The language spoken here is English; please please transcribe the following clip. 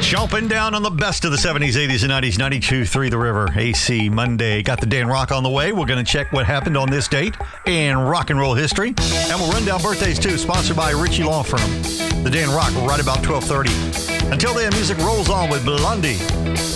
Jumping down on the best of the 70s, 80s, and 90s, 92.3 The River, AC Monday. Got the Dan Rock on the way. We're going to check what happened on this date in rock and roll history. And we'll run down birthdays, too, sponsored by Ritchie Law Firm. The Dan Rock, right about 12:30. Until then, music rolls on with Blondie.